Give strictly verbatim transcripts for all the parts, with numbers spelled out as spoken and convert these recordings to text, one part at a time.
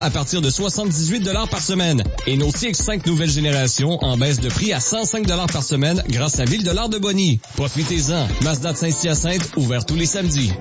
à partir de soixante-dix-huit dollars par semaine. Et nos C X cinq nouvelle génération en baisse de prix à cent cinq dollars par semaine grâce à Ville de l'Art de Bonny. Profitez-en. Mazda de Saint-Hyacinthe, ouvert tous les samedis.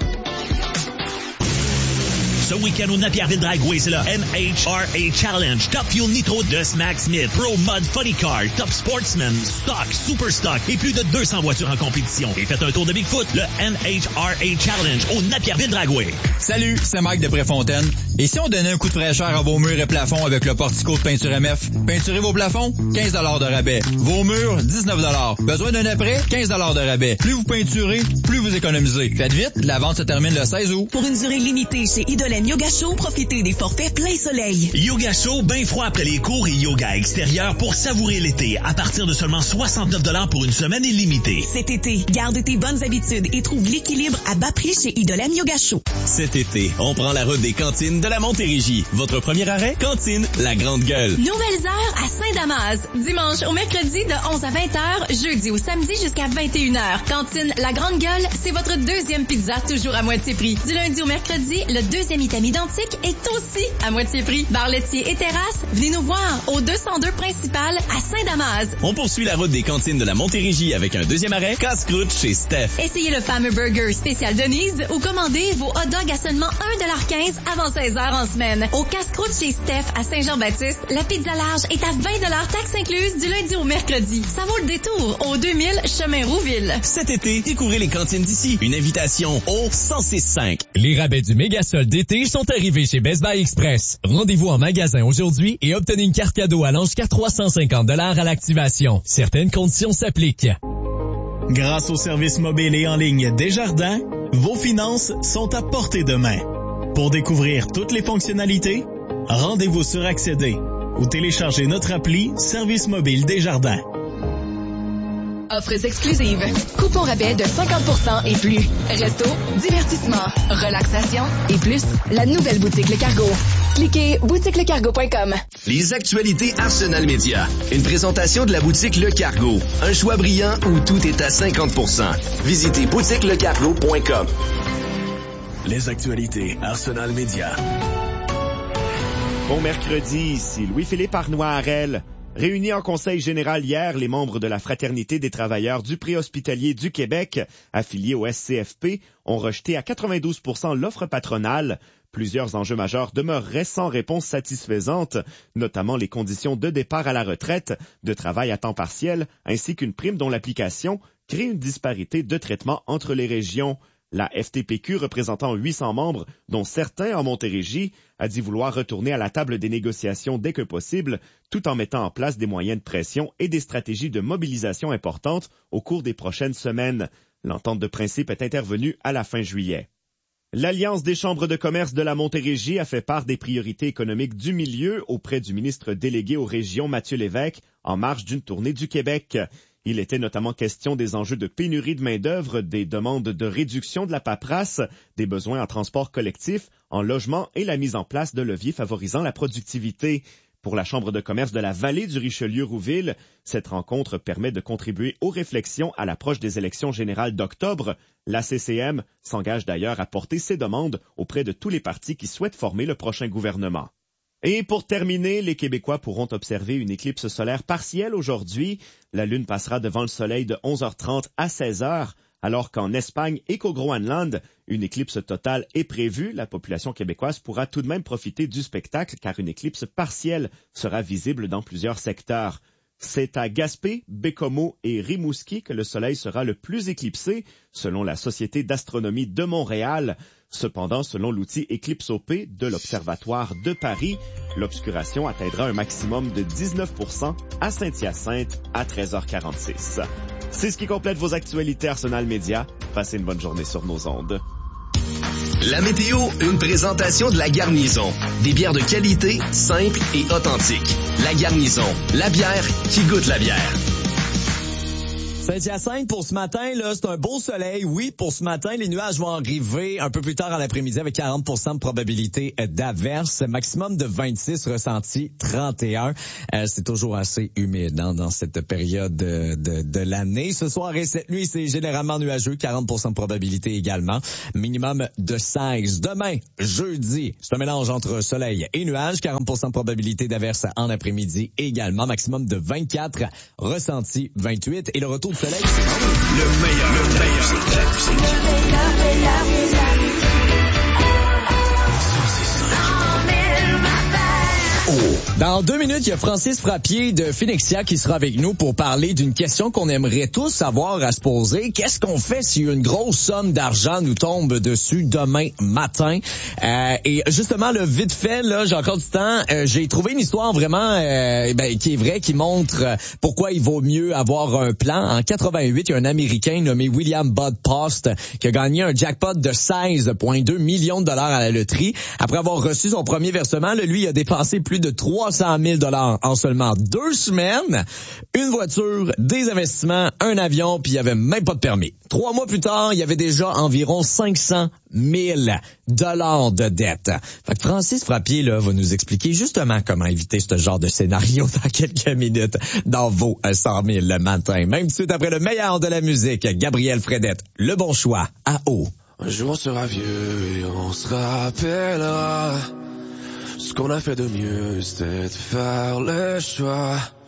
Ce week-end au Napierville Dragway, c'est le M H R A Challenge. Top Fuel Nitro de Smack Smith. Pro Mud Funny Car. Top Sportsman. Stock. Super Stock. Et plus de deux cents voitures en compétition. Et faites un tour de Bigfoot. Le M H R A Challenge au Napierville Dragway. Salut, c'est Mike de Préfontaine. Et si on donnait un coup de fraîcheur à vos murs et plafonds avec le portico de Peinture M F? Peinturez vos plafonds? quinze dollars de rabais. Vos murs? dix-neuf dollars. Besoin d'un après? quinze dollars de rabais. Plus vous peinturez, plus vous économisez. Faites vite, la vente se termine le seize août. Pour une durée limitée chez Idolène Yoga Show, profitez des forfaits plein soleil. Yoga Show, bien froid après les cours et yoga extérieur pour savourer l'été à partir de seulement soixante-neuf dollars pour une semaine illimitée. Cet été, garde tes bonnes habitudes et trouve l'équilibre à bas prix chez Idolène Yoga Show. Cet été, on prend la route des cantines de la Montérégie. Votre premier arrêt, Cantine La Grande Gueule. Nouvelles heures à Saint-Damas. Dimanche au mercredi de onze à vingt heures, jeudi au samedi jusqu'à vingt et une heures. Cantine La Grande Gueule, c'est votre deuxième pizza toujours à moitié prix. Du lundi au mercredi, le deuxième item identique est aussi à moitié prix. Bar laitier et terrasse, venez nous voir au deux cent deux principal à Saint-Damas. On poursuit la route des cantines de la Montérégie avec un deuxième arrêt, casse-croûte chez Steph. Essayez le fameux burger spécial Denise ou commandez vos hot dogs à seulement un dollar quinze avant seize heures en semaine. Au casse-croûte chez Steph à Saint-Jean-Baptiste, la pizza large est à vingt dollars taxes incluses du lundi au mercredi. Ça vaut le détour au deux mille chemin Rouville. Cet été, découvrez les cantines d'ici. Une invitation au cent six cinq. Les rabais du méga-solde d'été sont arrivés chez Best Buy Express. Rendez-vous en magasin aujourd'hui et obtenez une carte cadeau allant jusqu'à trois cent cinquante dollars à l'activation. Certaines conditions s'appliquent. Grâce au service mobile et en ligne Desjardins, vos finances sont à portée de main. Pour découvrir toutes les fonctionnalités, rendez-vous sur Accéder ou téléchargez notre appli Service mobile Desjardins. Offres exclusives. Coupons rabais de cinquante pour cent et plus. Resto, divertissement, relaxation et plus. La nouvelle boutique Le Cargo. Cliquez boutique le cargo point com. Les actualités Arsenal Média. Une présentation de la boutique Le Cargo. Un choix brillant où tout est à cinquante pour cent. Visitez boutique le cargo point com. Les actualités Arsenal Média. Bon mercredi, ici Louis-Philippe Arnois-Harel. Réunis en conseil général hier, les membres de la Fraternité des travailleurs du préhospitalier du Québec, affiliés au S C F P, ont rejeté à quatre-vingt-douze pour cent l'offre patronale. Plusieurs enjeux majeurs demeureraient sans réponse satisfaisante, notamment les conditions de départ à la retraite, de travail à temps partiel, ainsi qu'une prime dont l'application crée une disparité de traitement entre les régions. La F T P Q, représentant huit cents membres, dont certains en Montérégie, a dit vouloir retourner à la table des négociations dès que possible, tout en mettant en place des moyens de pression et des stratégies de mobilisation importantes au cours des prochaines semaines. L'entente de principe est intervenue à la fin juillet. L'Alliance des chambres de commerce de la Montérégie a fait part des priorités économiques du milieu auprès du ministre délégué aux régions Mathieu Lévesque en marge d'une tournée du Québec. Il était notamment question des enjeux de pénurie de main-d'œuvre, des demandes de réduction de la paperasse, des besoins en transport collectif, en logement et la mise en place de leviers favorisant la productivité. Pour la Chambre de commerce de la vallée du Richelieu-Rouville, cette rencontre permet de contribuer aux réflexions à l'approche des élections générales d'octobre. La C C M s'engage d'ailleurs à porter ses demandes auprès de tous les partis qui souhaitent former le prochain gouvernement. Et pour terminer, les Québécois pourront observer une éclipse solaire partielle aujourd'hui. La Lune passera devant le Soleil de onze heures trente à seize heures, alors qu'en Espagne et qu'au Groenland, une éclipse totale est prévue. La population québécoise pourra tout de même profiter du spectacle car une éclipse partielle sera visible dans plusieurs secteurs. C'est à Gaspé, Bécomo et Rimouski que le Soleil sera le plus éclipsé, selon la Société d'astronomie de Montréal. Cependant, selon l'outil Eclipsopé de l'Observatoire de Paris, l'obscuration atteindra un maximum de dix-neuf pour cent à Saint-Hyacinthe à treize heures quarante-six. C'est ce qui complète vos actualités Arsenal Média. Passez une bonne journée sur nos ondes. La météo, une présentation de La Garnison. Des bières de qualité, simples et authentiques. La Garnison, la bière qui goûte la bière. Saint-Hyacinthe, pour ce matin, là, c'est un beau soleil. Oui, pour ce matin, les nuages vont arriver un peu plus tard en l'après-midi avec quarante pour cent de probabilité d'averse. Maximum de vingt-six, ressenti trente et un. Euh, c'est toujours assez humide hein, dans cette période de, de, de l'année. Ce soir et cette nuit, c'est généralement nuageux, quarante pour cent de probabilité également. Minimum de seize. Demain, jeudi, c'est un mélange entre soleil et nuages. quarante pour cent de probabilité d'averse en après-midi également. Maximum de vingt-quatre, ressenti vingt-huit. Et le retour de soleil, c'est le meilleur, le meilleur, le meilleur, Dans deux minutes, il y a Francis Frappier de Phoenixia qui sera avec nous pour parler d'une question qu'on aimerait tous avoir à se poser. Qu'est-ce qu'on fait si une grosse somme d'argent nous tombe dessus demain matin? Euh, et justement, là, vite fait, là, j'ai encore du temps. Euh, j'ai trouvé une histoire vraiment euh, ben, qui est vraie, qui montre euh, pourquoi il vaut mieux avoir un plan. En quatre-vingt-huit, il y a un Américain nommé William Bud Post qui a gagné un jackpot de seize virgule deux millions de dollars à la loterie. Après avoir reçu son premier versement, là, lui, il a dépensé plus de trois cent mille dollars en seulement deux semaines, une voiture, des investissements, un avion, puis il y avait même pas de permis. Trois mois plus tard, il y avait déjà environ cinq cent mille dollars de dette. Fait que Francis Frappier là va nous expliquer justement comment éviter ce genre de scénario dans quelques minutes dans vos cent mille le matin. Même tout de suite après le meilleur de la musique, Gabriel Fredette, le bon choix à haut. Un jour on sera vieux et on se rappellera. Ce qu'on a fait de mieux, c'était de faire le choix